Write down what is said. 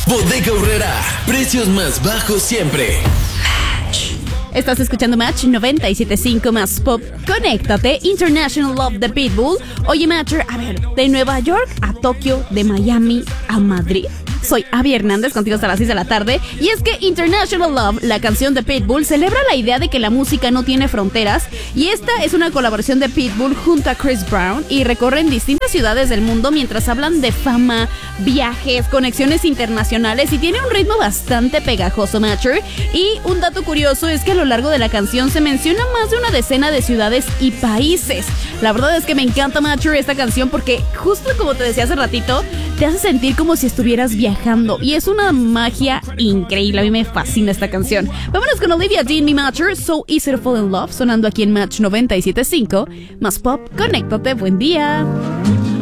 Bodega Aurrera, precios más bajos siempre. Estás escuchando Match 97.5 más pop. Conéctate, International Love de Pitbull. Oye, Matcher, a ver, de Nueva York a Tokio, de Miami a Madrid. Soy Abby Hernández, contigo hasta las 6 de la tarde. Y es que International Love, la canción de Pitbull, celebra la idea de que la música no tiene fronteras. Y esta es una colaboración de Pitbull junto a Chris Brown. Y recorren distintas ciudades del mundo mientras hablan de fama, viajes, conexiones internacionales. Y tiene un ritmo bastante pegajoso, Matcher. Y un dato curioso es que a lo largo de la canción se menciona más de una decena de ciudades y países. La verdad es que me encanta, Matcher, esta canción porque justo como te decía hace ratito, te hace sentir como si estuvieras viajando y es una magia increíble. A mí me fascina esta canción. Vámonos con Olivia Dean, mi Matcher, So Easy to Fall in Love, sonando aquí en Match 97.5 más pop. Conéctate, buen día.